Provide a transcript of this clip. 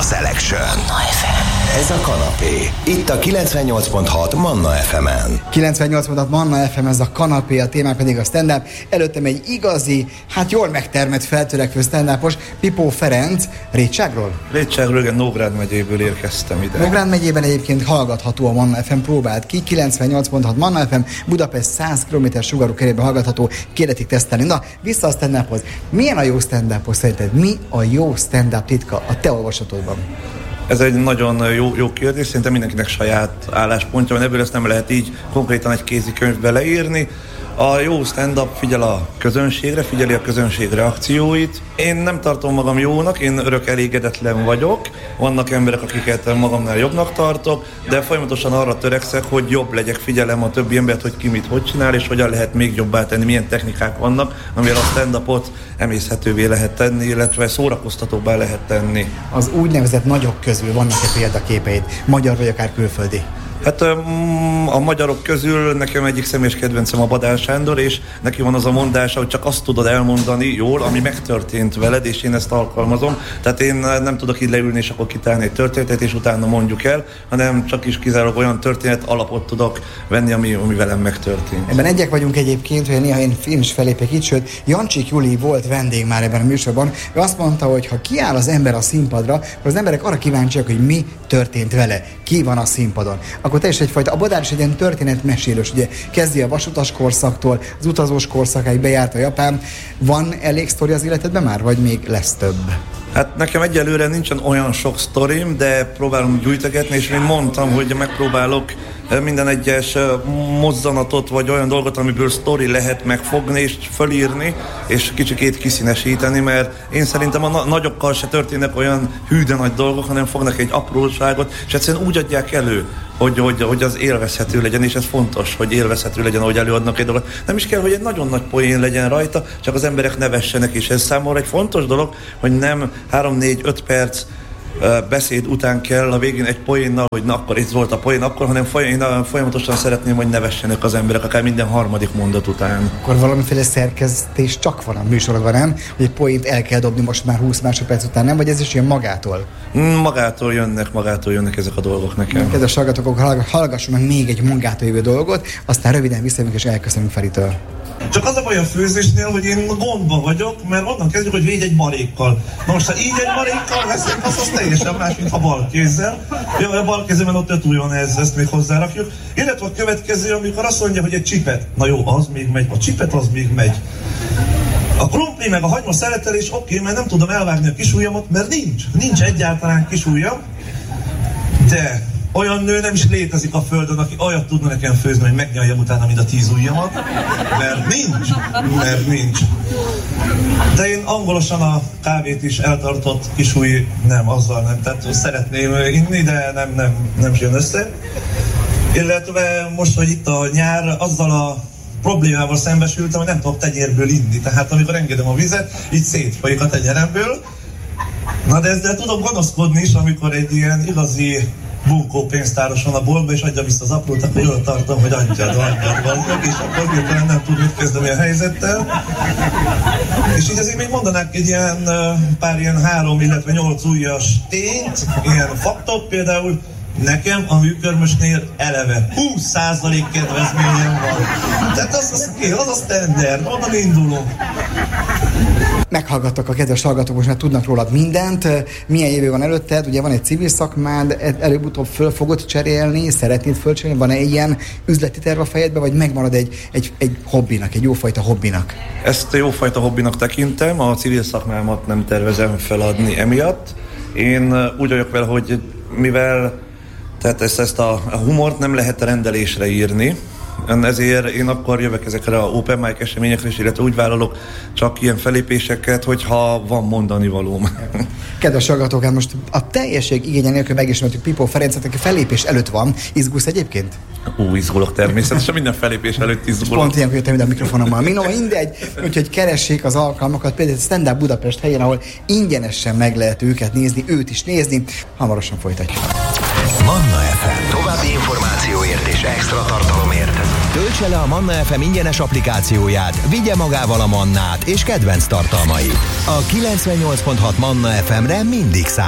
Selection. Ez a kanapé. Itt a 98.6 Manna FM-en. 98.6 Manna FM, ez a kanapé, a témák pedig a stand-up. Előttem egy igazi, jól megtermett, feltörekvő stand-upos, Pipó Ferenc. Rétságról? Rétságról, igen, Nógrád megyéből érkeztem ide. Nógrád megyében egyébként hallgatható a Manna FM, próbált ki. 98.6 Manna FM, Budapest 100 km sugarú kerében hallgatható, kérdetik tesztelni. Na, vissza a stand-uphoz. Milyen a jó stand-uphoz szerinted? Mi a jó stand-up titka a te olvasatodban? Ez egy nagyon jó kérdés, szerintem mindenkinek saját álláspontja van, ebből ezt nem lehet így konkrétan egy kézikönyvbe leírni. A jó stand-up figyel a közönségre, figyeli a közönség reakcióit. Én nem tartom magam jónak, én örök elégedetlen vagyok. Vannak emberek, akiket magamnál jobbnak tartok, de folyamatosan arra törekszek, hogy jobb legyek, figyelem a többi embert, hogy ki mit, hogy csinál, és hogyan lehet még jobbá tenni, milyen technikák vannak, amivel a stand-upot emészhetővé lehet tenni, illetve szórakoztatóbbá lehet tenni. Az úgynevezett nagyok közül vannak-e példaképeid? Magyar vagy akár külföldi? Hát a magyarok közül nekem egyik személyes kedvencem a Badár Sándor, és neki van az a mondása, hogy csak azt tudod elmondani jól, ami megtörtént veled, és én ezt alkalmazom. Tehát én nem tudok így leülni, és akkor kitálni egy történetet, és utána mondjuk el, hanem csak is kizárólag olyan történet alapot tudok venni, ami velem megtörtént. Ebben egyek vagyunk egyébként, hogy néha én is felépek itt, sőt, Jancsik Juli volt vendég már ebben a műsorban. Ő azt mondta, hogy ha kiáll az ember a színpadra, akkor az emberek arra kíváncsiak, hogy mi történt vele, ki van a színpadon. Akkor te is egyfajta, a Badár is egy ilyen történetmesélős, ugye kezdi a vasutas korszaktól, az utazós korszakáig bejárt a Japán. Van elég sztori az életedben már, vagy még lesz több? Hát nekem egyelőre nincsen olyan sok sztorim, de próbálom gyűjtögetni, és én mondtam, hogy megpróbálok minden egyes mozzanatot, vagy olyan dolgot, amiből sztori lehet megfogni, és fölírni, és kicsikét kiszínesíteni, mert én szerintem a nagyokkal se történnek olyan hű de nagy dolgok, hanem fognak egy apróságot, és egyszerűen úgy adják elő, hogy az élvezhető legyen, és ez fontos, hogy élvezhető legyen, ahogy előadnak egy dolgot. Nem is kell, hogy egy nagyon nagy poén legyen rajta, csak az emberek nevessenek, és ez számomra egy fontos dolog, hogy nem 3-4-5 perc beszéd után kell a végén egy poénnal, hogy na akkor itt volt a poén, akkor, hanem folyamatosan szeretném, hogy nevessenek az emberek, akár minden harmadik mondat után. Akkor valamiféle szerkesztés csak van a műsorban, nem? Hogy egy poént el kell dobni most már 20 másodperc után, nem? Vagy ez is ilyen magától? Magától jönnek ezek a dolgok nekem. Kedves hallgatók, hallgassunk meg még egy magától jövő dolgot, aztán röviden visszajövünk és elköszönünk Feritől. Csak az a baj a főzésnél, hogy én gondban vagyok, mert onnan kezdjük, hogy védj egy marékkal. Na most, ha így egy marékkal veszünk, az teljesen más, mint ha bal kézzel. Ja, a bal kézzel ott ötújon ezt még hozzárakjuk. Illetve a következő, amikor azt mondja, hogy egy csipet. Na jó, az még megy. A csipet az még megy. A krumpli meg a hagyma szeletelés oké, mert nem tudom elvágni a kisujjamat, mert nincs egyáltalán kisujjam. De olyan nő nem is létezik a földön, aki olyat tudna nekem főzni, hogy megnyaljam utána, mint a 10 ujjamat, mert nincs. De én angolosan a kávét is eltartott kisúj, azzal nem, tehát szeretném inni, de nem jön össze. Illetve most, hogy itt a nyár, azzal a problémával szembesültem, hogy nem tudok tenyérből inni, tehát amikor engedem a vizet, így szétfolyik a tenyeremből. Na de ezzel tudom gonoszkodni is, amikor egy ilyen igazi bunkó pénztáros van a boltba, és adja vissza az aprót, akkor jól tartom, hogy adjad, és akkor hirtelen nem tud mit kezdeni a helyzettel. És így azért még mondanák egy ilyen pár ilyen 3, illetve 8 ujjas tényt, ilyen faktot például, nekem a műkörmösnél eleve 20% kedvezményem van. Tehát az a standard, onnan indulunk. Meghallgattak a kedves hallgatók, most már tudnak rólad mindent. Milyen jövő van előtted? Ugye van egy civil szakmád, előbb-utóbb föl fogod cserélni, szeretnéd fölcserélni? Van-e ilyen üzleti terv a fejedben, vagy megmarad egy hobbinak, egy jófajta hobbinak? Ezt jófajta hobbinak tekintem, a civil szakmámat nem tervezem feladni emiatt. Én úgy vagyok vele, hogy mivel tehát ezt a humort nem lehet rendelésre írni, ezért én akkor jövök ezekre a open mic eseményekre, illetve úgy vállalok csak ilyen felépéseket, hogyha van mondani valóm. Kedves hallgatók, hát most a teljesség igénye nélkül megismertük Pipó Ferencet, aki felépés előtt van. Izgulsz egyébként? Izgulok természetesen, minden felépés előtt izgulok. Pont ilyen jöttem ide a mikrofonommal. Mindegy, úgyhogy keressék az alkalmakat, például Stand Up Budapest helyén, ahol ingyenesen meg lehet őket nézni, őt is nézni. Hamarosan folytatjuk. Manna FM. További információért és extra tartalomért töltse le a Manna FM ingyenes applikációját, vigye magával a Mannát és kedvenc tartalmait. A 98.6 Manna FM-re mindig számít.